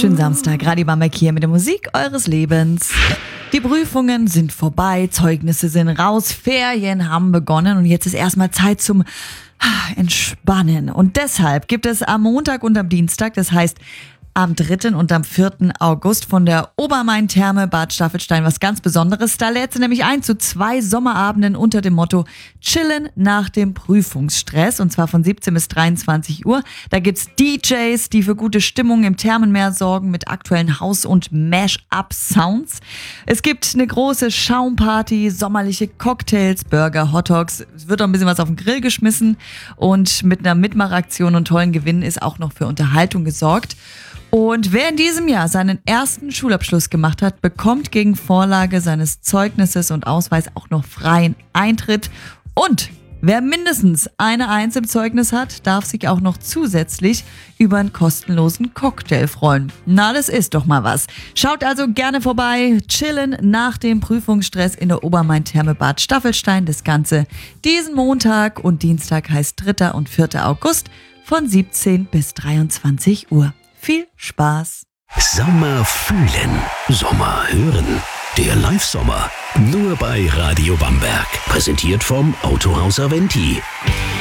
Schönen Samstag, Radio Bamberg hier mit der Musik eures Lebens. Die Prüfungen sind vorbei, Zeugnisse sind raus, Ferien haben begonnen und jetzt ist erstmal Zeit zum Entspannen. Und deshalb gibt es am Montag und am Dienstag, das heißt am 3. und am 4. August von der Obermain-Therme Bad Staffelstein was ganz Besonderes. Da lädt sie nämlich ein zu 2 Sommerabenden unter dem Motto Chillen nach dem Prüfungsstress und zwar von 17 bis 23 Uhr. Da gibt's DJs, die für gute Stimmung im Thermenmeer sorgen mit aktuellen House- und Mash-Up-Sounds. Es gibt eine große Schaumparty, sommerliche Cocktails, Burger, Hotdogs. Es wird auch ein bisschen was auf den Grill geschmissen und mit einer Mitmachaktion und tollen Gewinnen ist auch noch für Unterhaltung gesorgt. Und wer in diesem Jahr seinen ersten Schulabschluss gemacht hat, bekommt gegen Vorlage seines Zeugnisses und Ausweis auch noch freien Eintritt. Und wer mindestens eine 1 im Zeugnis hat, darf sich auch noch zusätzlich über einen kostenlosen Cocktail freuen. Na, das ist doch mal was. Schaut also gerne vorbei. Chillen nach dem Prüfungsstress in der Obermain-Therme Bad Staffelstein. Das Ganze diesen Montag und Dienstag heißt 3. und 4. August von 17 bis 23 Uhr. Viel Spaß! Sommer fühlen, Sommer hören. Der Live-Sommer. Nur bei Radio Bamberg. Präsentiert vom Autohaus Aventi.